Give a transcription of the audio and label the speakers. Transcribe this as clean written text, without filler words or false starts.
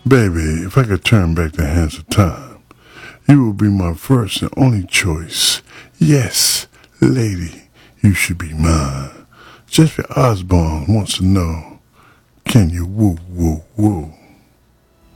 Speaker 1: Baby, if I could turn back the hands of time, you would be my first and only choice. Yes, lady, you should be mine. Jeffrey Osborne wants to know, can you woo, woo, woo?